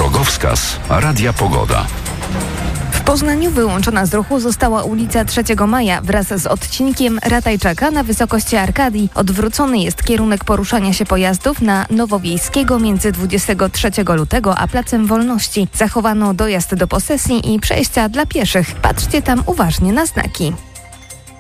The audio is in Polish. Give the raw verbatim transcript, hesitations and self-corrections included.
Drogowskaz Radia Pogoda. W Poznaniu wyłączona z ruchu została ulica trzeciego Maja wraz z odcinkiem Ratajczaka na wysokości Arkadii. Odwrócony jest kierunek poruszania się pojazdów na Nowowiejskiego między dwudziestego trzeciego lutego a Placem Wolności. Zachowano dojazd do posesji i przejścia dla pieszych. Patrzcie tam uważnie na znaki.